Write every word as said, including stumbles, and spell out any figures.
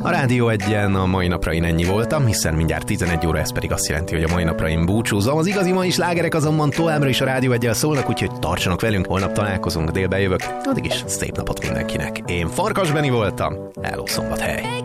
A Rádió Egyen a mai napra én ennyi voltam, hiszen mindjárt tizenegy óra, ez pedig azt jelenti, hogy a mai napra én búcsúzom. Az igazi mai slágerek azonban továbbra is a Rádió Egyen szólnak, úgyhogy tartsanak velünk, holnap találkozunk, délben jövök. Addig is szép napot mindenkinek. Én Farkas Beni voltam, hello Szombathely!